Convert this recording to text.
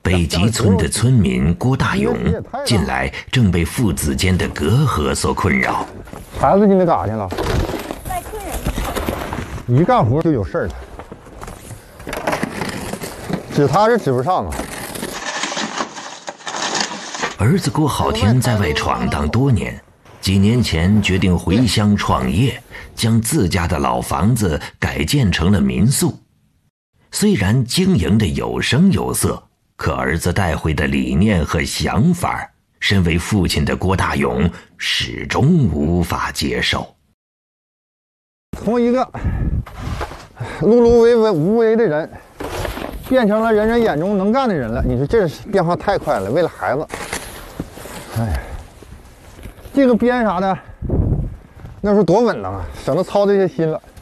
北极村的村民郭大勇近来正被父子间的隔阂所困扰。 孩子今天干啥去了？ 带客人。 一干活就有事儿了，指他是指不上啊。 儿子郭好天在外闯荡多年，几年前决定回乡创业，将自家的老房子改建成了民宿。虽然经营的有声有色，可儿子带回的理念和想法，身为父亲的郭大勇始终无法接受。 从一个碌碌无为的人，变成了人人眼中能干的人了。你说这变化太快了，为了孩子，哎，这个编啥的，那时候多稳当啊，省得操这些心了。